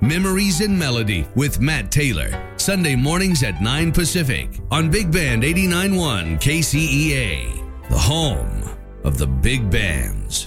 Memories in Melody with Matt Taylor. Sunday mornings at 9 Pacific on Big Band 89.1 KCEA. The home of the big bands.